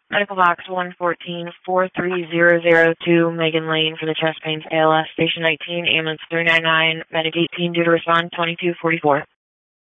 Medical box 114-43002, Megan Lane for the chest pains, ALS, station 19, ambulance 399, medic 18 due to respond 2244.